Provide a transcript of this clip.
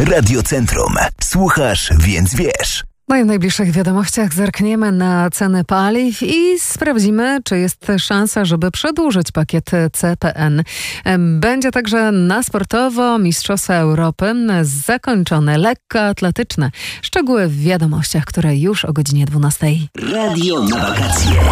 Radio Centrum. Słuchasz, więc wiesz. No i w najbliższych wiadomościach zerkniemy na ceny paliw i sprawdzimy, czy jest szansa, żeby przedłużyć pakiet CPN. Będzie także na sportowo Mistrzostwa Europy zakończone lekkoatletyczne. Szczegóły w wiadomościach, które już o godzinie 12. Radio na wakacje.